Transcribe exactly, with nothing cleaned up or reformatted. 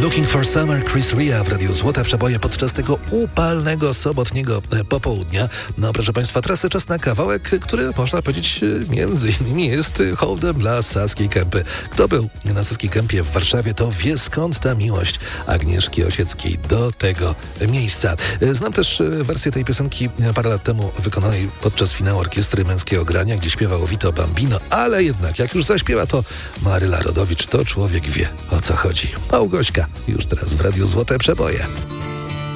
Looking for Summer, Chris Ria w Radiu Złote Przeboje podczas tego upalnego sobotniego popołudnia. No proszę Państwa, teraz czas na kawałek, który można powiedzieć między innymi jest hołdem dla Saskiej Kępy. Kto był na Saskiej Kępie w Warszawie, to wie skąd ta miłość Agnieszki Osieckiej do tego miejsca. Znam też wersję tej piosenki parę lat temu wykonanej podczas finału Orkiestry Męskiego Grania, gdzie śpiewał Vito Bambino, ale jednak jak już zaśpiewa to Maryla Rodowicz, to człowiek wie, o co chodzi. Małgośka już teraz w Radiu Złote Przeboje.